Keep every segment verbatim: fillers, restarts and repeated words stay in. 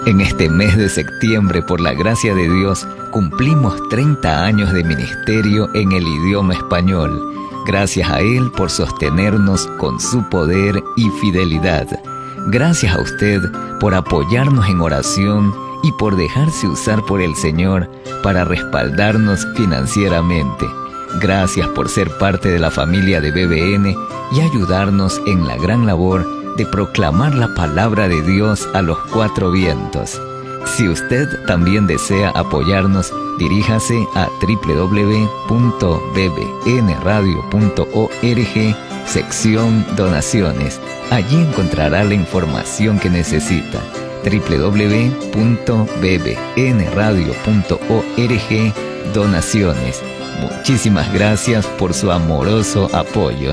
En este mes de septiembre, por la gracia de Dios, cumplimos treinta años de ministerio en el idioma español. Gracias a Él por sostenernos con su poder y fidelidad. Gracias a usted por apoyarnos en oración y por dejarse usar por el Señor para respaldarnos financieramente. Gracias por ser parte de la familia de B B N y ayudarnos en la gran labor de proclamar la palabra de Dios a los cuatro vientos. Si usted también desea apoyarnos, diríjase a doble u doble u doble u punto b b n radio punto org, sección Donaciones. Allí encontrará la información que necesita. doble u doble u doble u punto b b n radio punto org, Donaciones. Muchísimas gracias por su amoroso apoyo.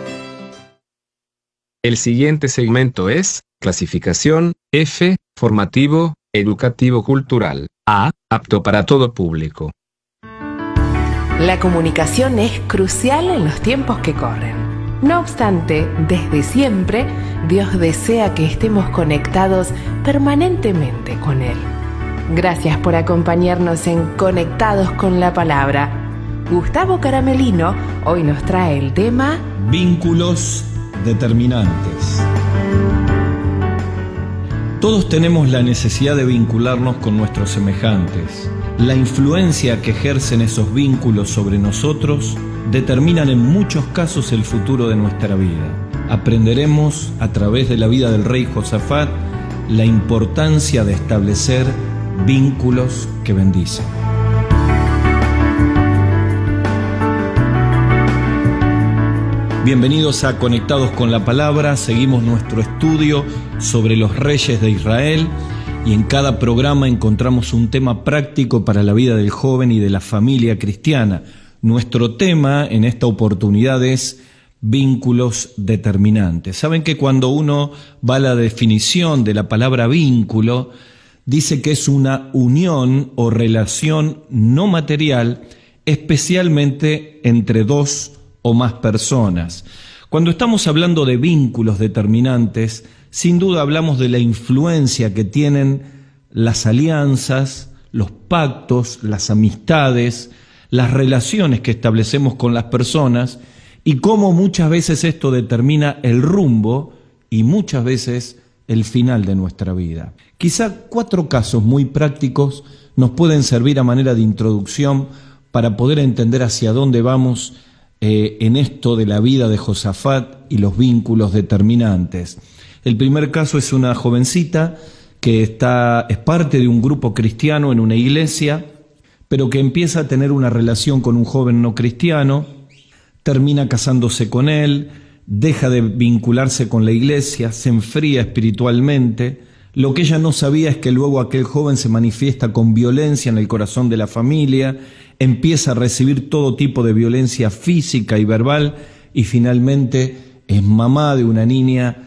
El siguiente segmento es clasificación F, formativo, educativo cultural. A, apto para todo público. La comunicación es crucial en los tiempos que corren. No obstante, desde siempre, Dios desea que estemos conectados permanentemente con Él. Gracias por acompañarnos en Conectados con la Palabra. Gustavo Caramelino hoy nos trae el tema Vínculos determinantes. Todos tenemos la necesidad de vincularnos con nuestros semejantes. La influencia que ejercen esos vínculos sobre nosotros determinan en muchos casos el futuro de nuestra vida. Aprenderemos a través de la vida del rey Josafat la importancia de establecer vínculos que bendicen. Bienvenidos a Conectados con la Palabra. Seguimos nuestro estudio sobre los reyes de Israel y en cada programa encontramos un tema práctico para la vida del joven y de la familia cristiana. Nuestro tema en esta oportunidad es vínculos determinantes. Saben que cuando uno va a la definición de la palabra vínculo, dice que es una unión o relación no material, especialmente entre dos o más personas. Cuando estamos hablando de vínculos determinantes, sin duda hablamos de la influencia que tienen las alianzas, los pactos, las amistades, las relaciones que establecemos con las personas y cómo muchas veces esto determina el rumbo y muchas veces el final de nuestra vida. Quizá cuatro casos muy prácticos nos pueden servir a manera de introducción para poder entender hacia dónde vamos Eh, en esto de la vida de Josafat y los vínculos determinantes. El primer caso es una jovencita que está, es parte de un grupo cristiano en una iglesia, pero que empieza a tener una relación con un joven no cristiano, termina casándose con él, deja de vincularse con la iglesia, se enfría espiritualmente. Lo que ella no sabía es que luego aquel joven se manifiesta con violencia en el corazón de la familia, empieza a recibir todo tipo de violencia física y verbal y finalmente es mamá de una niña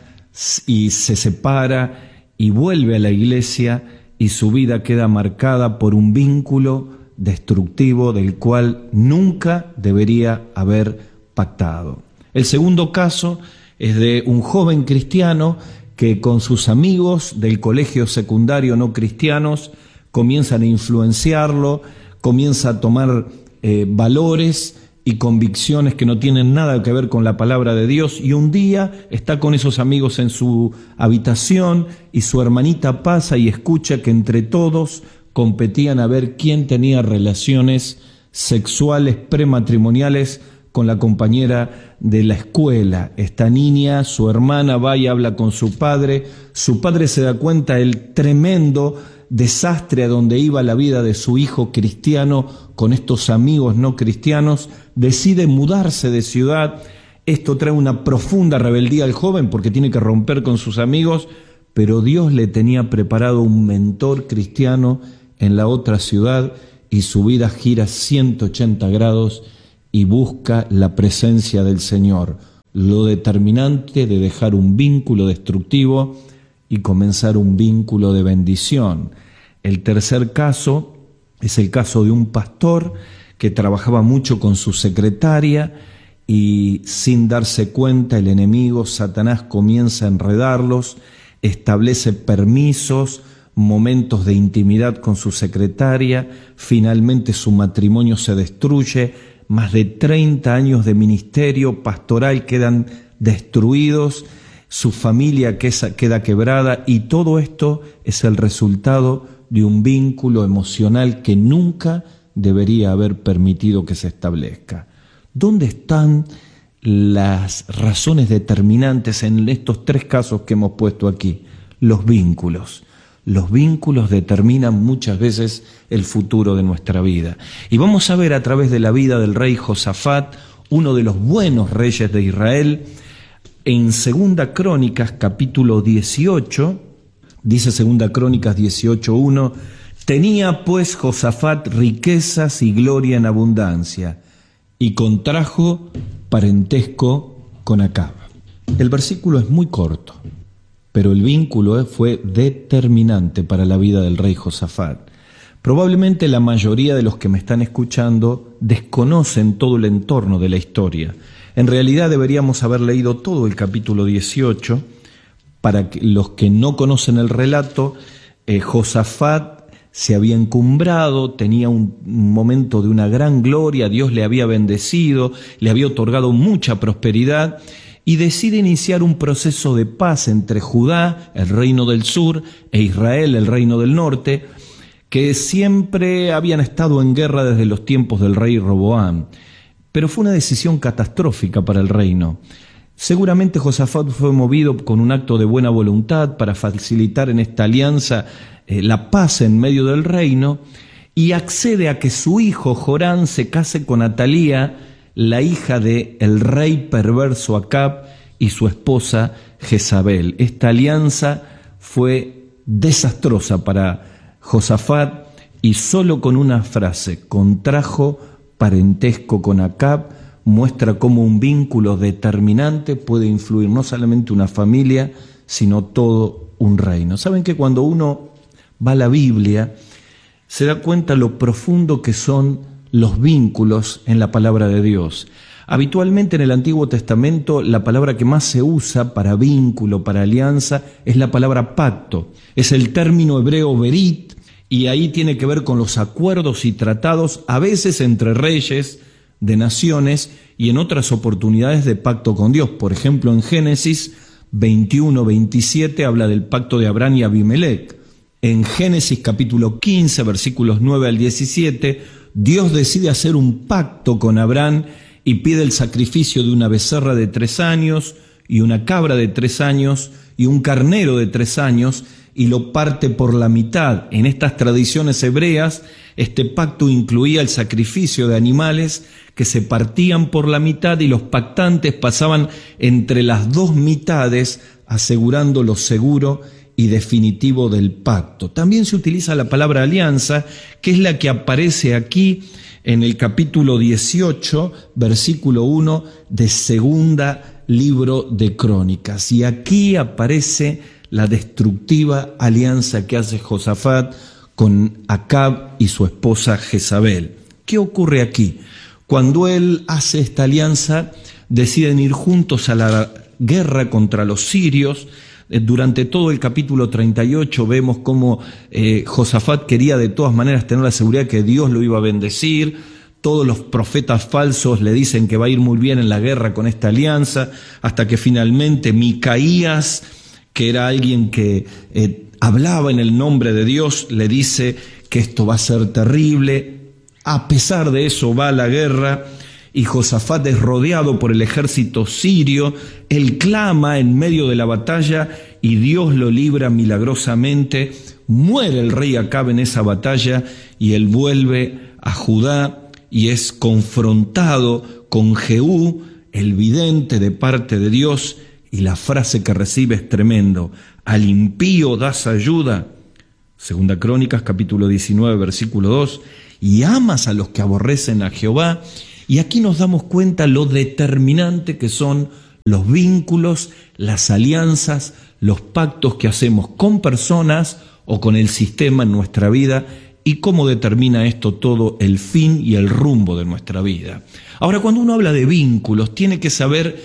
y se separa y vuelve a la iglesia y su vida queda marcada por un vínculo destructivo del cual nunca debería haber pactado. El segundo caso es de un joven cristiano que con sus amigos del colegio secundario no cristianos comienzan a influenciarlo, comienza a tomar eh, valores y convicciones que no tienen nada que ver con la palabra de Dios, y un día está con esos amigos en su habitación y su hermanita pasa y escucha que entre todos competían a ver quién tenía relaciones sexuales prematrimoniales con la compañera de la escuela. Esta niña, su hermana, va y habla con su padre, su padre se da cuenta del tremendo desastre a donde iba la vida de su hijo cristiano con estos amigos no cristianos, decide mudarse de ciudad. Esto trae una profunda rebeldía al joven porque tiene que romper con sus amigos, pero Dios le tenía preparado un mentor cristiano en la otra ciudad y su vida gira ciento ochenta grados y busca la presencia del Señor. Lo determinante de dejar un vínculo destructivo y comenzar un vínculo de bendición. El tercer caso es el caso de un pastor que trabajaba mucho con su secretaria y sin darse cuenta el enemigo, Satanás, comienza a enredarlos, establece permisos, momentos de intimidad con su secretaria, finalmente su matrimonio se destruye, más de treinta años de ministerio pastoral quedan destruidos, su familia queda quebrada, y todo esto es el resultado de un vínculo emocional que nunca debería haber permitido que se establezca. ¿Dónde están las razones determinantes en estos tres casos que hemos puesto aquí? Los vínculos. Los vínculos determinan muchas veces el futuro de nuestra vida. Y vamos a ver a través de la vida del rey Josafat, uno de los buenos reyes de Israel, en Segunda Crónicas, capítulo dieciocho, dice Segunda Crónicas dieciocho uno, tenía pues Josafat riquezas y gloria en abundancia, y contrajo parentesco con Acab. El versículo es muy corto, pero el vínculo fue determinante para la vida del rey Josafat. Probablemente la mayoría de los que me están escuchando desconocen todo el entorno de la historia. En realidad deberíamos haber leído todo el capítulo dieciocho. Para que los que no conocen el relato, eh, Josafat se había encumbrado, tenía un momento de una gran gloria, Dios le había bendecido, le había otorgado mucha prosperidad, y decide iniciar un proceso de paz entre Judá, el reino del sur, e Israel, el reino del norte, que siempre habían estado en guerra desde los tiempos del rey Roboam. Pero fue una decisión catastrófica para el reino. Seguramente Josafat fue movido con un acto de buena voluntad para facilitar en esta alianza eh, la paz en medio del reino, y accede a que su hijo Jorán se case con Atalía, la hija del rey perverso Acab, y su esposa Jezabel. Esta alianza fue desastrosa para Josafat, y solo con una frase, contrajo parentesco con Acab, muestra cómo un vínculo determinante puede influir no solamente una familia, sino todo un reino. ¿Saben que cuando uno va a la Biblia, se da cuenta lo profundo que son los vínculos en la palabra de Dios? Habitualmente en el Antiguo Testamento la palabra que más se usa para vínculo, para alianza, es la palabra pacto. Es el término hebreo berit, y ahí tiene que ver con los acuerdos y tratados, a veces entre reyes de naciones, y en otras oportunidades de pacto con Dios. Por ejemplo, en Génesis veintiuno veintisiete habla del pacto de Abraham y Abimelec. En Génesis capítulo quince, versículos nueve al diecisiete, Dios decide hacer un pacto con Abraham y pide el sacrificio de una becerra de tres años y una cabra de tres años y un carnero de tres años, y lo parte por la mitad. En estas tradiciones hebreas, este pacto incluía el sacrificio de animales que se partían por la mitad, y los pactantes pasaban entre las dos mitades, asegurando lo seguro y definitivo del pacto. También se utiliza la palabra alianza, que es la que aparece aquí en el capítulo dieciocho, versículo uno de Segunda Libro de Crónicas. Y aquí aparece la destructiva alianza que hace Josafat con Acab y su esposa Jezabel. ¿Qué ocurre aquí? Cuando él hace esta alianza, deciden ir juntos a la guerra contra los sirios. Durante todo el capítulo treinta y ocho vemos cómo eh, Josafat quería de todas maneras tener la seguridad que Dios lo iba a bendecir. Todos los profetas falsos le dicen que va a ir muy bien en la guerra con esta alianza, hasta que finalmente Micaías, que era alguien que eh, hablaba en el nombre de Dios, le dice que esto va a ser terrible. A pesar de eso va a la guerra, y Josafat es rodeado por el ejército sirio. Él clama en medio de la batalla y Dios lo libra milagrosamente. Muere el rey Acab en esa batalla, y él vuelve a Judá y es confrontado con Jehú, el vidente de parte de Dios. Y la frase que recibe es tremendo: al impío das ayuda, Segunda Crónicas capítulo diecinueve versículo dos, y amas a los que aborrecen a Jehová. Y aquí nos damos cuenta lo determinante que son los vínculos, las alianzas, los pactos que hacemos con personas o con el sistema en nuestra vida, y cómo determina esto todo el fin y el rumbo de nuestra vida. Ahora, cuando uno habla de vínculos, tiene que saber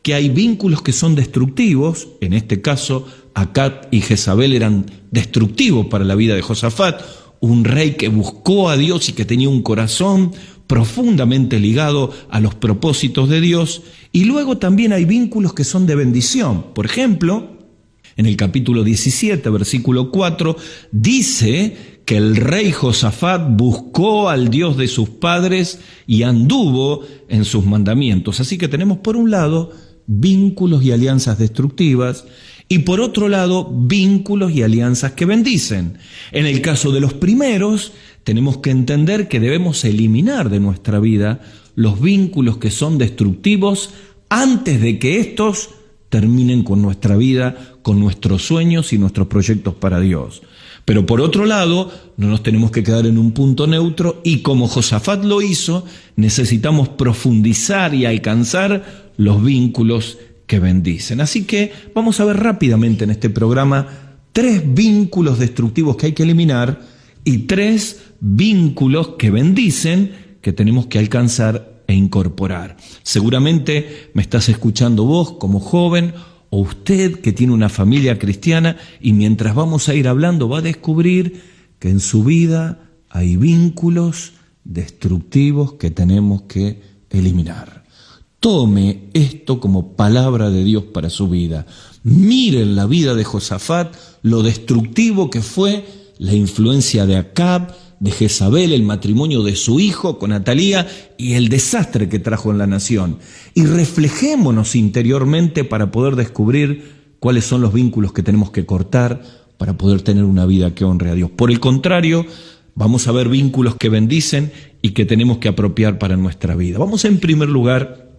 que hay vínculos que son destructivos. En este caso, Acab y Jezabel eran destructivos para la vida de Josafat, un rey que buscó a Dios y que tenía un corazón profundamente ligado a los propósitos de Dios. Y luego también hay vínculos que son de bendición. Por ejemplo, en el capítulo diecisiete, versículo cuatro, dice que el rey Josafat buscó al Dios de sus padres y anduvo en sus mandamientos. Así que tenemos por un lado vínculos y alianzas destructivas y por otro lado vínculos y alianzas que bendicen. En el caso de los primeros, tenemos que entender que debemos eliminar de nuestra vida los vínculos que son destructivos antes de que estos terminen con nuestra vida, con nuestros sueños y nuestros proyectos para Dios. Pero por otro lado, no nos tenemos que quedar en un punto neutro y como Josafat lo hizo, necesitamos profundizar y alcanzar los vínculos que bendicen. Así que vamos a ver rápidamente en este programa tres vínculos destructivos que hay que eliminar y tres vínculos que bendicen que tenemos que alcanzar e incorporar. Seguramente me estás escuchando vos como joven o usted que tiene una familia cristiana y mientras vamos a ir hablando va a descubrir que en su vida hay vínculos destructivos que tenemos que eliminar. Tome esto como palabra de Dios para su vida. Mire en la vida de Josafat lo destructivo que fue la influencia de Acab, de Jezabel, el matrimonio de su hijo con Atalía y el desastre que trajo en la nación. Y reflejémonos interiormente para poder descubrir cuáles son los vínculos que tenemos que cortar para poder tener una vida que honre a Dios. Por el contrario, vamos a ver vínculos que bendicen y que tenemos que apropiar para nuestra vida. Vamos en primer lugar,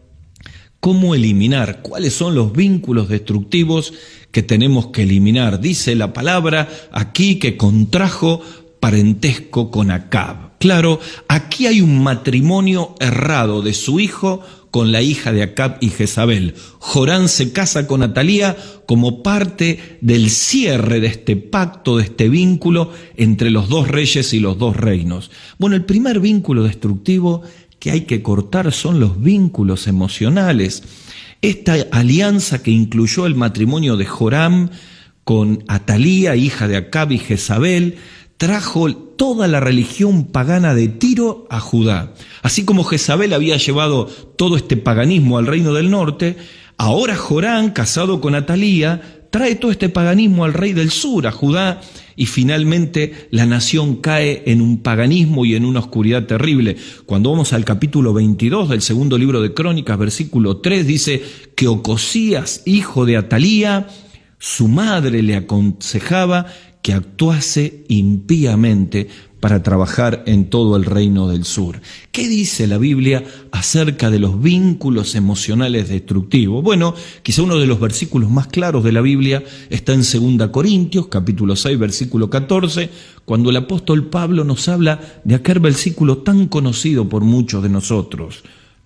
cómo eliminar, cuáles son los vínculos destructivos que tenemos que eliminar. Dice la palabra aquí que contrajo parentesco con Acab. Claro, aquí hay un matrimonio errado de su hijo con la hija de Acab y Jezabel. Jorán se casa con Atalía como parte del cierre de este pacto, de este vínculo entre los dos reyes y los dos reinos. Bueno, el primer vínculo destructivo que hay que cortar son los vínculos emocionales. Esta alianza que incluyó el matrimonio de Joram con Atalía, hija de Acab y Jezabel, trajo toda la religión pagana de Tiro a Judá. Así como Jezabel había llevado todo este paganismo al reino del norte, ahora Jorán, casado con Atalía, trae todo este paganismo al rey del sur, a Judá, y finalmente la nación cae en un paganismo y en una oscuridad terrible. Cuando vamos al capítulo veintidós del segundo libro de Crónicas, versículo tres, dice que Ocosías, hijo de Atalía, su madre le aconsejaba que actuase impíamente para trabajar en todo el reino del sur. ¿Qué dice la Biblia acerca de los vínculos emocionales destructivos? Bueno, quizá uno de los versículos más claros de la Biblia está en segunda Corintios, capítulo seis, versículo catorce, cuando el apóstol Pablo nos habla de aquel versículo tan conocido por muchos de nosotros.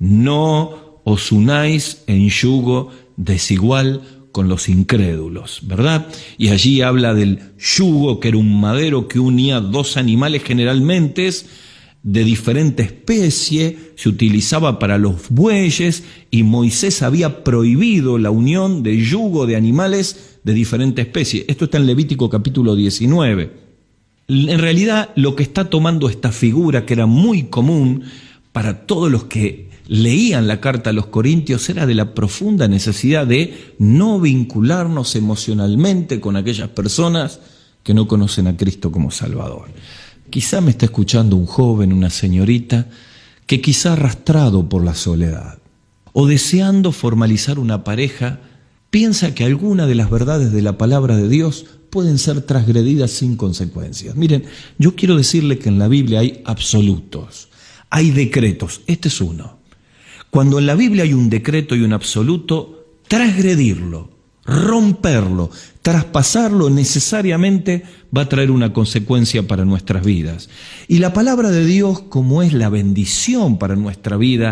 No os unáis en yugo desigual con los incrédulos, ¿verdad? Y allí habla del yugo, que era un madero que unía dos animales generalmente de diferente especie, se utilizaba para los bueyes y Moisés había prohibido la unión de yugo de animales de diferente especie. Esto está en Levítico capítulo diecinueve. En realidad lo que está tomando esta figura, que era muy común para todos los que leían la carta a los Corintios, era de la profunda necesidad de no vincularnos emocionalmente con aquellas personas que no conocen a Cristo como Salvador. Quizá me está escuchando un joven, una señorita, que quizá arrastrado por la soledad o deseando formalizar una pareja, piensa que alguna de las verdades de la palabra de Dios pueden ser transgredidas sin consecuencias. Miren, yo quiero decirle que en la Biblia hay absolutos, hay decretos, este es uno. Cuando en la Biblia hay un decreto y un absoluto, transgredirlo, romperlo, traspasarlo necesariamente va a traer una consecuencia para nuestras vidas. Y la palabra de Dios, como es la bendición para nuestra vida,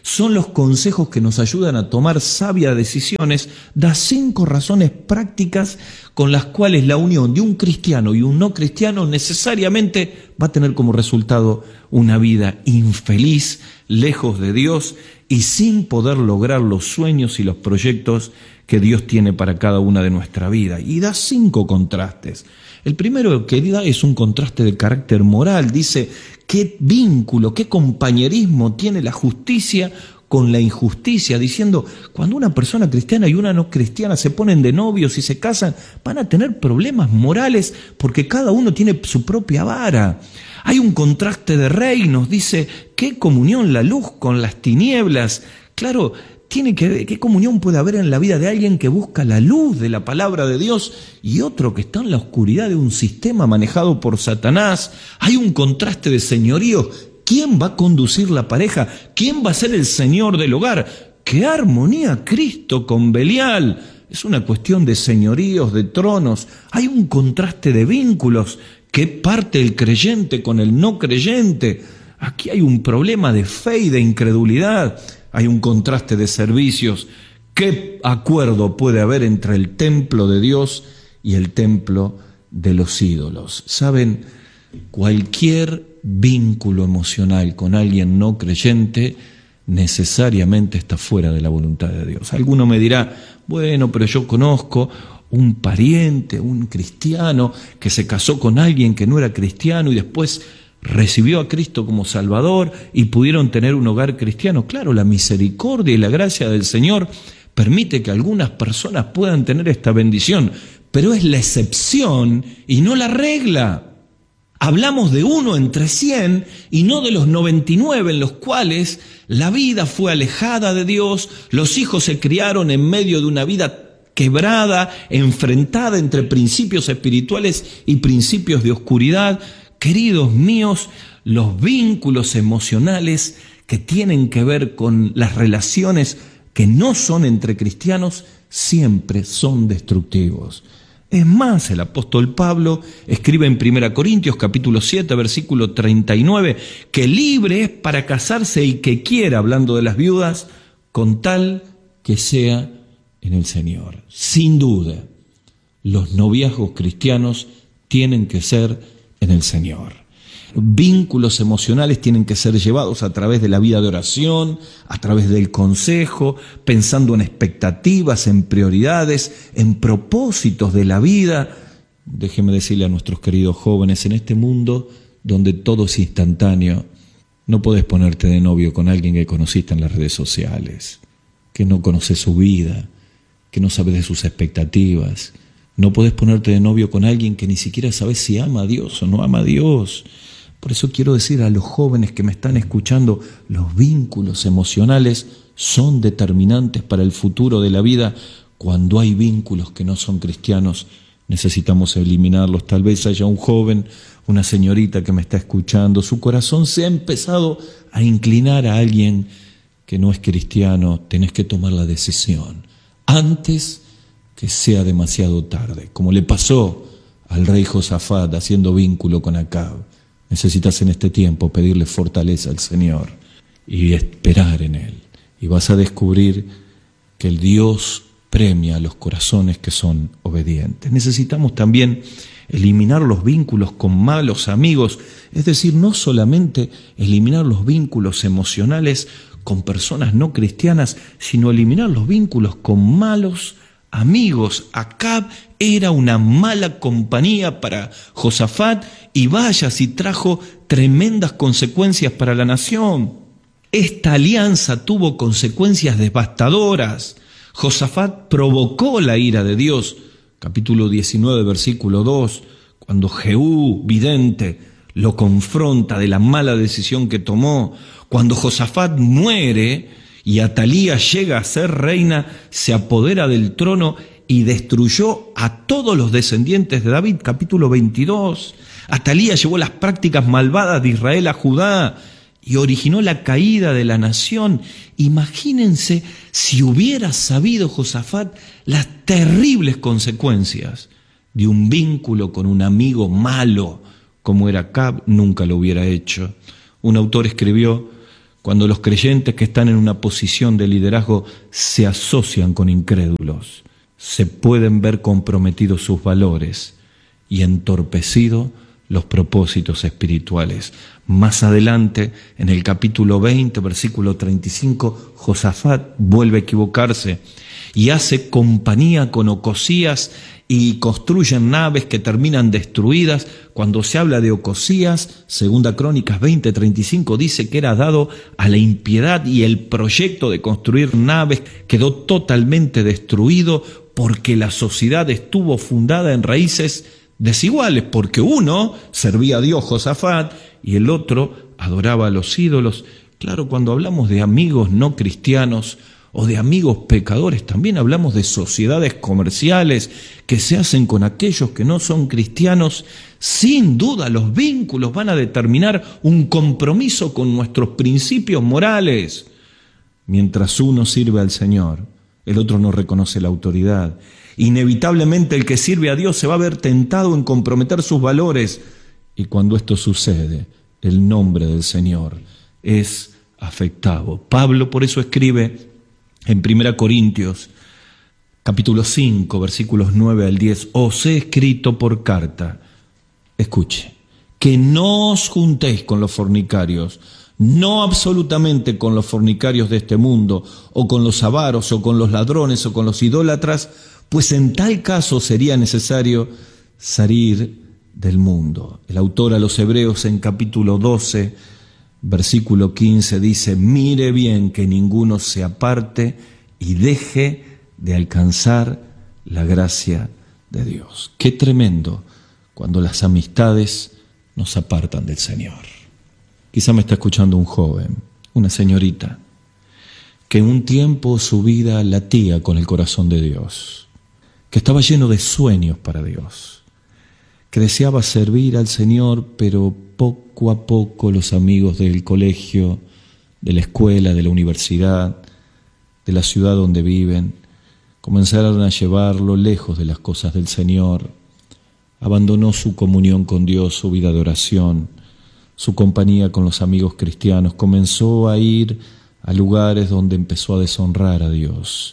son los consejos que nos ayudan a tomar sabias decisiones, da cinco razones prácticas con las cuales la unión de un cristiano y un no cristiano necesariamente va a tener como resultado una vida infeliz, lejos de Dios y sin poder lograr los sueños y los proyectos que Dios tiene para cada una de nuestra vida. Y da cinco contrastes. El primero que da es un contraste de carácter moral. Dice, ¿qué vínculo, qué compañerismo tiene la justicia con la injusticia? Diciendo, cuando una persona cristiana y una no cristiana se ponen de novios y se casan, van a tener problemas morales porque cada uno tiene su propia vara. Hay un contraste de reinos. Dice, ¿qué comunión la luz con las tinieblas? Claro, tiene que ver, ¿qué comunión puede haber en la vida de alguien que busca la luz de la palabra de Dios y otro que está en la oscuridad de un sistema manejado por Satanás? Hay un contraste de señorío. ¿Quién va a conducir la pareja? ¿Quién va a ser el señor del hogar? ¿Qué armonía Cristo con Belial? Es una cuestión de señoríos, de tronos. Hay un contraste de vínculos. ¿Qué parte el creyente con el no creyente? Aquí hay un problema de fe y de incredulidad. Hay un contraste de servicios. ¿Qué acuerdo puede haber entre el templo de Dios y el templo de los ídolos? ¿Saben? Cualquier vínculo emocional con alguien no creyente necesariamente está fuera de la voluntad de Dios. Alguno me dirá, bueno, pero yo conozco un pariente, un cristiano que se casó con alguien que no era cristiano y después recibió a Cristo como Salvador y pudieron tener un hogar cristiano. Claro, la misericordia y la gracia del Señor permite que algunas personas puedan tener esta bendición, pero es la excepción y no la regla. Hablamos de uno entre cien y no de los noventa y nueve en los cuales la vida fue alejada de Dios, los hijos se criaron en medio de una vida quebrada, enfrentada entre principios espirituales y principios de oscuridad. Queridos míos, los vínculos emocionales que tienen que ver con las relaciones que no son entre cristianos siempre son destructivos. Es más, el apóstol Pablo escribe en primera Corintios capítulo siete, versículo treinta y nueve, que libre es para casarse y que quiera, hablando de las viudas, con tal que sea en el Señor. Sin duda, los noviazgos cristianos tienen que ser en el Señor. Vínculos emocionales tienen que ser llevados a través de la vida de oración, a través del consejo, pensando en expectativas, en prioridades, en propósitos de la vida. Déjeme decirle a nuestros queridos jóvenes, en este mundo donde todo es instantáneo, no podés ponerte de novio con alguien que conociste en las redes sociales, que no conoces su vida, que no sabes de sus expectativas. No podés ponerte de novio con alguien que ni siquiera sabes si ama a Dios o no ama a Dios. Por eso quiero decir a los jóvenes que me están escuchando, los vínculos emocionales son determinantes para el futuro de la vida. Cuando hay vínculos que no son cristianos, necesitamos eliminarlos. Tal vez haya un joven, una señorita que me está escuchando, su corazón se ha empezado a inclinar a alguien que no es cristiano. Tenés que tomar la decisión antes que sea demasiado tarde, como le pasó al rey Josafat haciendo vínculo con Acab. Necesitas en este tiempo pedirle fortaleza al Señor y esperar en Él. Y vas a descubrir que el Dios premia a los corazones que son obedientes. Necesitamos también eliminar los vínculos con malos amigos, es decir, no solamente eliminar los vínculos emocionales con personas no cristianas, sino eliminar los vínculos con malos amigos. Acab era una mala compañía para Josafat y vaya si trajo tremendas consecuencias para la nación. Esta alianza tuvo consecuencias devastadoras. Josafat provocó la ira de Dios. Capítulo diecinueve, versículo dos, cuando Jehú, vidente, lo confronta de la mala decisión que tomó. Cuando Josafat muere y Atalía llega a ser reina, se apodera del trono y destruyó a todos los descendientes de David. Capítulo veintidós. Atalía llevó las prácticas malvadas de Israel a Judá y originó la caída de la nación. Imagínense si hubiera sabido Josafat las terribles consecuencias de un vínculo con un amigo malo como era Acab, nunca lo hubiera hecho. Un autor escribió: cuando los creyentes que están en una posición de liderazgo se asocian con incrédulos, se pueden ver comprometidos sus valores y entorpecidos los propósitos espirituales. Más adelante, en el capítulo veinte, versículo treinta y cinco, Josafat vuelve a equivocarse y hace compañía con Ocosías y construyen naves que terminan destruidas. Cuando se habla de Ocosías, Segunda Crónicas veinte, treinta y cinco, dice que era dado a la impiedad y el proyecto de construir naves quedó totalmente destruido porque la sociedad estuvo fundada en raíces desiguales, porque uno servía a Dios, Josafat, y el otro adoraba a los ídolos. Claro, cuando hablamos de amigos no cristianos o de amigos pecadores, también hablamos de sociedades comerciales que se hacen con aquellos que no son cristianos. Sin duda, los vínculos van a determinar un compromiso con nuestros principios morales. Mientras uno sirve al Señor, el otro no reconoce la autoridad. Inevitablemente el que sirve a Dios se va a ver tentado en comprometer sus valores. Y cuando esto sucede, el nombre del Señor es afectado. Pablo por eso escribe en Primera Corintios, capítulo cinco, versículos nueve al diez, os he escrito por carta, escuche, que no os juntéis con los fornicarios, no absolutamente con los fornicarios de este mundo, o con los avaros, o con los ladrones, o con los idólatras, pues en tal caso sería necesario salir del mundo. El autor a los Hebreos en capítulo doce, versículo quince dice, mire bien que ninguno se aparte y deje de alcanzar la gracia de Dios. Qué tremendo cuando las amistades nos apartan del Señor. Quizá me está escuchando un joven, una señorita, que en un tiempo su vida latía con el corazón de Dios, que estaba lleno de sueños para Dios, que deseaba servir al Señor, pero poco a poco los amigos del colegio, de la escuela, de la universidad, de la ciudad donde viven, comenzaron a llevarlo lejos de las cosas del Señor. Abandonó su comunión con Dios, su vida de oración, su compañía con los amigos cristianos. Comenzó a ir a lugares donde empezó a deshonrar a Dios.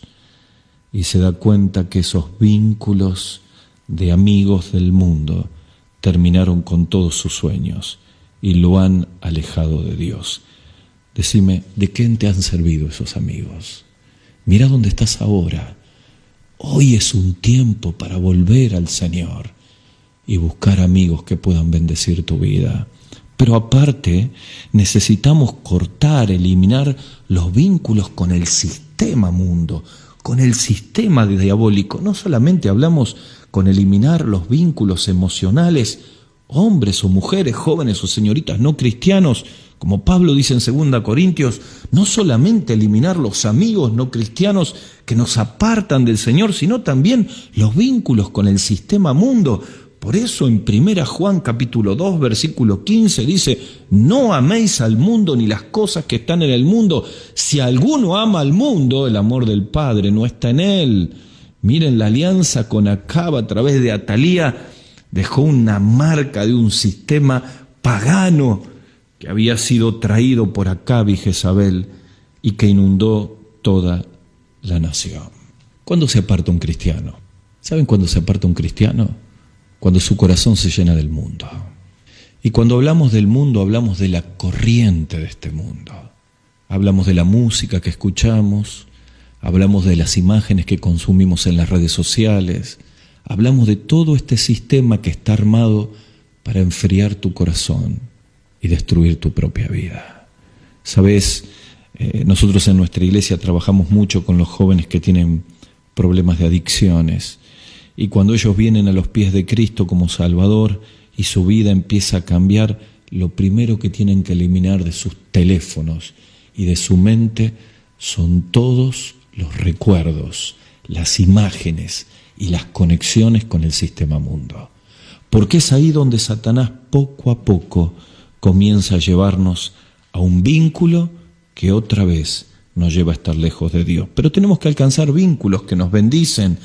Y se da cuenta que esos vínculos de amigos del mundo terminaron con todos sus sueños y lo han alejado de Dios. Decime, ¿de qué te han servido esos amigos? Mira dónde estás ahora. Hoy es un tiempo para volver al Señor y buscar amigos que puedan bendecir tu vida. Pero aparte, necesitamos cortar, eliminar los vínculos con el sistema mundo, con el sistema diabólico. No solamente hablamos con eliminar los vínculos emocionales, hombres o mujeres, jóvenes o señoritas no cristianos, como Pablo dice en Segunda Corintios, no solamente eliminar los amigos no cristianos que nos apartan del Señor, sino también los vínculos con el sistema mundo. Por eso en Primera Juan capítulo dos, versículo quince dice, no améis al mundo ni las cosas que están en el mundo. Si alguno ama al mundo, el amor del Padre no está en él. Miren, la alianza con Acab a través de Atalía dejó una marca de un sistema pagano que había sido traído por Acab y Jezabel y que inundó toda la nación. ¿Cuándo se aparta un cristiano? ¿Saben cuándo se aparta un cristiano? Cuando su corazón se llena del mundo. Y cuando hablamos del mundo, hablamos de la corriente de este mundo. Hablamos de la música que escuchamos, hablamos de las imágenes que consumimos en las redes sociales, hablamos de todo este sistema que está armado para enfriar tu corazón y destruir tu propia vida. Sabes, eh, nosotros en nuestra iglesia trabajamos mucho con los jóvenes que tienen problemas de adicciones. Y cuando ellos vienen a los pies de Cristo como Salvador y su vida empieza a cambiar, lo primero que tienen que eliminar de sus teléfonos y de su mente son todos los recuerdos, las imágenes y las conexiones con el sistema mundo. Porque es ahí donde Satanás poco a poco comienza a llevarnos a un vínculo que otra vez nos lleva a estar lejos de Dios. Pero tenemos que alcanzar vínculos que nos bendicen.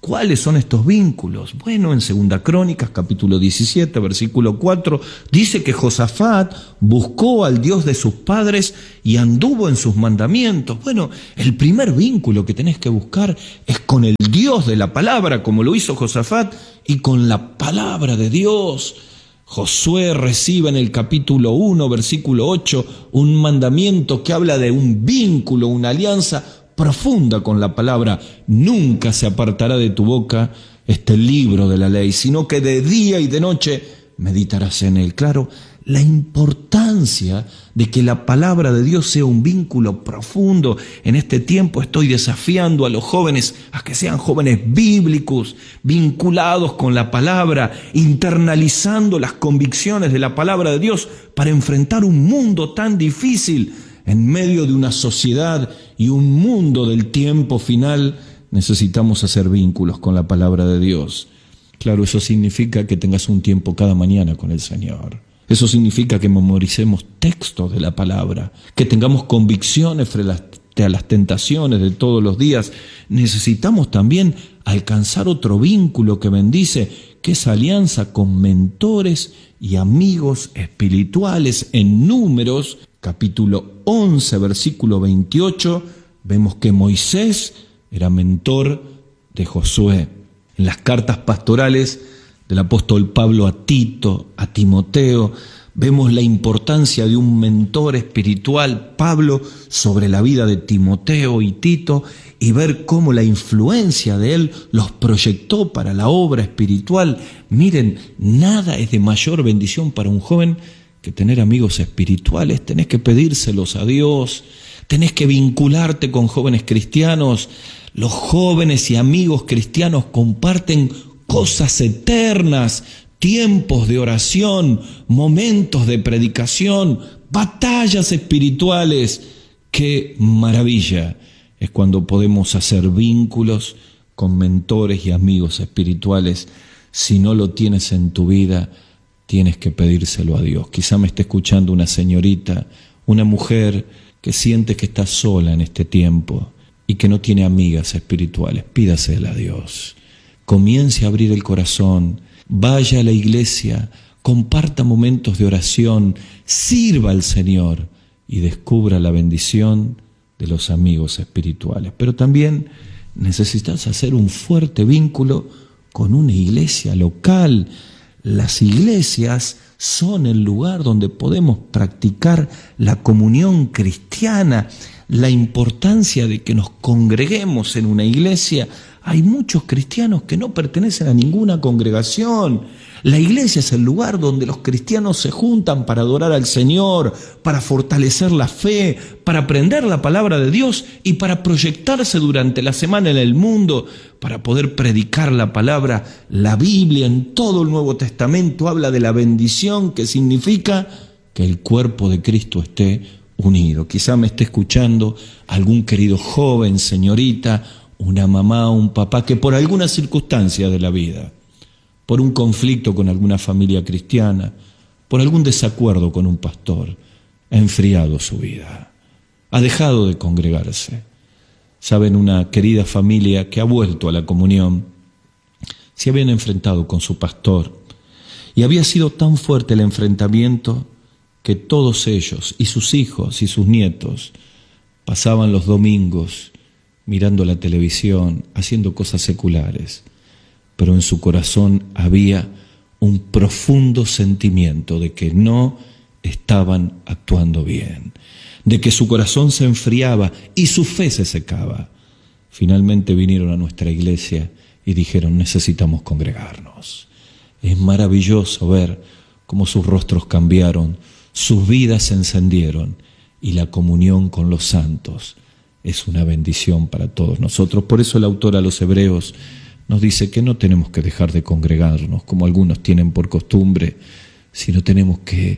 ¿Cuáles son estos vínculos? Bueno, en Segunda Crónicas, capítulo diecisiete, versículo cuatro, dice que Josafat buscó al Dios de sus padres y anduvo en sus mandamientos. Bueno, el primer vínculo que tenés que buscar es con el Dios de la palabra, como lo hizo Josafat, y con la palabra de Dios. Josué recibe en el capítulo uno, versículo ocho, un mandamiento que habla de un vínculo, una alianza profunda con la palabra. Nunca se apartará de tu boca este libro de la ley, sino que de día y de noche meditarás en él. Claro, la importancia de que la palabra de Dios sea un vínculo profundo. En este tiempo estoy desafiando a los jóvenes a que sean jóvenes bíblicos, vinculados con la palabra, internalizando las convicciones de la palabra de Dios para enfrentar un mundo tan difícil. En medio de una sociedad y un mundo del tiempo final, necesitamos hacer vínculos con la palabra de Dios. Claro, eso significa que tengas un tiempo cada mañana con el Señor. Eso significa que memoricemos textos de la palabra, que tengamos convicciones frente a las tentaciones de todos los días. Necesitamos también alcanzar otro vínculo que bendice, que es alianza con mentores y amigos espirituales. En Números, capítulo once, versículo veintiocho, vemos que Moisés era mentor de Josué. En las cartas pastorales del apóstol Pablo a Tito, a Timoteo, vemos la importancia de un mentor espiritual, Pablo, sobre la vida de Timoteo y Tito, y ver cómo la influencia de él los proyectó para la obra espiritual. Miren, nada es de mayor bendición para un joven que tener amigos espirituales. Tenés que pedírselos a Dios, tenés que vincularte con jóvenes cristianos. Los jóvenes y amigos cristianos comparten cosas eternas, tiempos de oración, momentos de predicación, batallas espirituales. ¡Qué maravilla es cuando podemos hacer vínculos con mentores y amigos espirituales! Si no lo tienes en tu vida, tienes que pedírselo a Dios. Quizá me esté escuchando una señorita, una mujer que siente que está sola en este tiempo y que no tiene amigas espirituales. Pídasela a Dios. Comience a abrir el corazón, vaya a la iglesia, comparta momentos de oración, sirva al Señor y descubra la bendición de los amigos espirituales. Pero también necesitas hacer un fuerte vínculo con una iglesia local. Las iglesias son el lugar donde podemos practicar la comunión cristiana, la importancia de que nos congreguemos en una iglesia. Hay muchos cristianos que no pertenecen a ninguna congregación. La iglesia es el lugar donde los cristianos se juntan para adorar al Señor, para fortalecer la fe, para aprender la palabra de Dios y para proyectarse durante la semana en el mundo, para poder predicar la palabra. La Biblia en todo el Nuevo Testamento habla de la bendición que significa que el cuerpo de Cristo esté unido. Quizá me esté escuchando algún querido joven, señorita, una mamá, un papá que por alguna circunstancia de la vida, por un conflicto con alguna familia cristiana, por algún desacuerdo con un pastor, ha enfriado su vida, ha dejado de congregarse. Saben, una querida familia que ha vuelto a la comunión, se habían enfrentado con su pastor y había sido tan fuerte el enfrentamiento que todos ellos y sus hijos y sus nietos pasaban los domingos mirando la televisión, haciendo cosas seculares, pero en su corazón había un profundo sentimiento de que no estaban actuando bien, de que su corazón se enfriaba y su fe se secaba. Finalmente vinieron a nuestra iglesia y dijeron: necesitamos congregarnos. Es maravilloso ver cómo sus rostros cambiaron, sus vidas se encendieron y la comunión con los santos es una bendición para todos nosotros. Por eso el autor a los Hebreos nos dice que no tenemos que dejar de congregarnos como algunos tienen por costumbre, sino tenemos que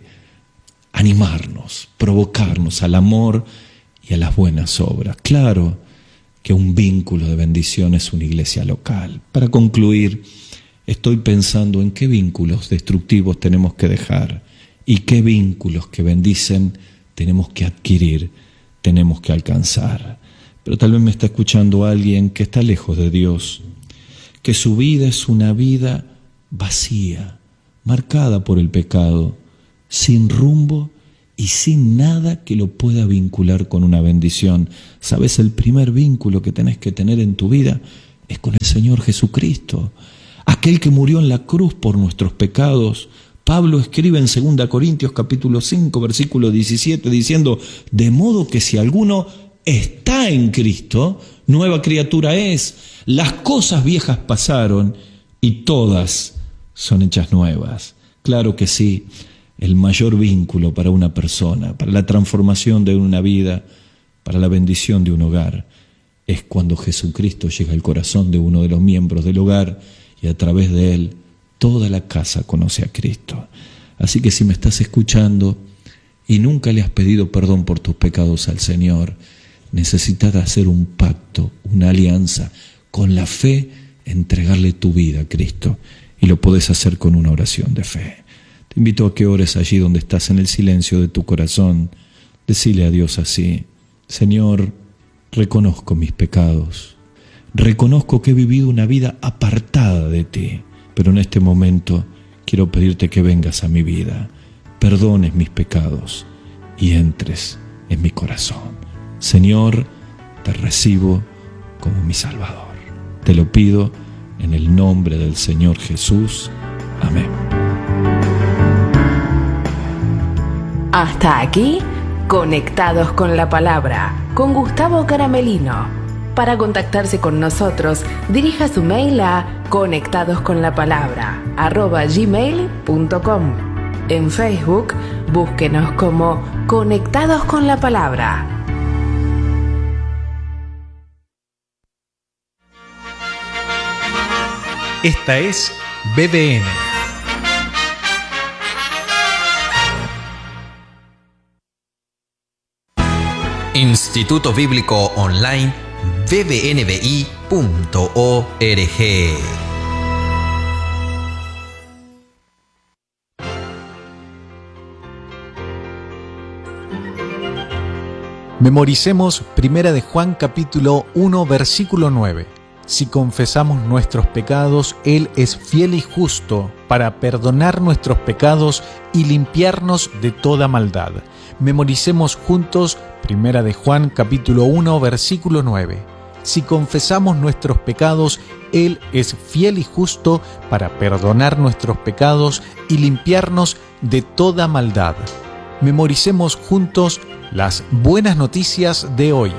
animarnos, provocarnos al amor y a las buenas obras. Claro que un vínculo de bendición es una iglesia local. Para concluir, estoy pensando en qué vínculos destructivos tenemos que dejar y qué vínculos que bendicen tenemos que adquirir, tenemos que alcanzar. Pero tal vez me está escuchando alguien que está lejos de Dios, que su vida es una vida vacía, marcada por el pecado, sin rumbo y sin nada que lo pueda vincular con una bendición. ¿Sabes? El primer vínculo que tenés que tener en tu vida es con el Señor Jesucristo, aquel que murió en la cruz por nuestros pecados. Pablo escribe en dos Corintios capítulo cinco, versículo diecisiete, diciendo: de modo que si alguno está en Cristo, nueva criatura es. Las cosas viejas pasaron y todas son hechas nuevas. Claro que sí, el mayor vínculo para una persona, para la transformación de una vida, para la bendición de un hogar, es cuando Jesucristo llega al corazón de uno de los miembros del hogar y a través de él toda la casa conoce a Cristo. Así que si me estás escuchando y nunca le has pedido perdón por tus pecados al Señor, necesitas hacer un pacto, una alianza, con la fe, entregarle tu vida a Cristo. Y lo podés hacer con una oración de fe. Te invito a que ores allí donde estás, en el silencio de tu corazón. Decile a Dios así: Señor, reconozco mis pecados. Reconozco que he vivido una vida apartada de ti. Pero en este momento quiero pedirte que vengas a mi vida, perdones mis pecados y entres en mi corazón. Señor, te recibo como mi Salvador. Te lo pido en el nombre del Señor Jesús. Amén. Hasta aquí, Conectados con la Palabra, con Gustavo Caramelino. Para contactarse con nosotros, dirija su mail a conectadosconlapalabra arroba gmail punto com. En Facebook, búsquenos como Conectados con la Palabra. Esta es B B N. Instituto Bíblico Online b b n b i punto org. Memoricemos Primera de Juan capítulo uno versículo nueve. Si confesamos nuestros pecados, Él es fiel y justo para perdonar nuestros pecados y limpiarnos de toda maldad. Memoricemos juntos Primera de Juan capítulo uno versículo nueve. Si confesamos nuestros pecados, Él es fiel y justo para perdonar nuestros pecados y limpiarnos de toda maldad. Memoricemos juntos las buenas noticias de hoy.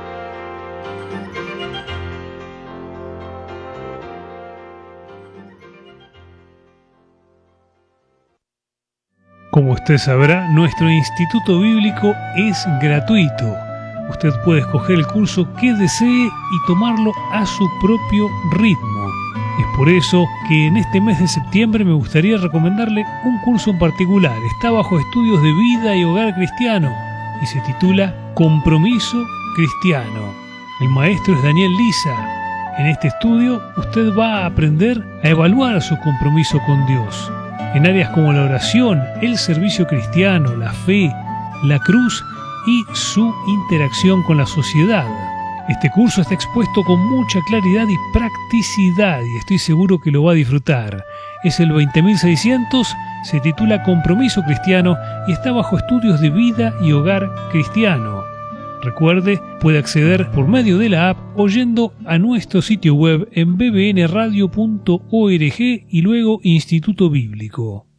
Como usted sabrá, nuestro Instituto Bíblico es gratuito. Usted puede escoger el curso que desee y tomarlo a su propio ritmo. Es por eso que en este mes de septiembre me gustaría recomendarle un curso en particular. Está bajo estudios de vida y hogar cristiano y se titula Compromiso Cristiano. El maestro es Daniel Lisa. En este estudio usted va a aprender a evaluar su compromiso con Dios en áreas como la oración, el servicio cristiano, la fe, la cruz y su interacción con la sociedad. Este curso está expuesto con mucha claridad y practicidad y estoy seguro que lo va a disfrutar. Es el veinte mil seiscientos, se titula Compromiso Cristiano y está bajo estudios de vida y hogar cristiano. Recuerde, puede acceder por medio de la app o yendo a nuestro sitio web en b b n radio punto org y luego Instituto Bíblico.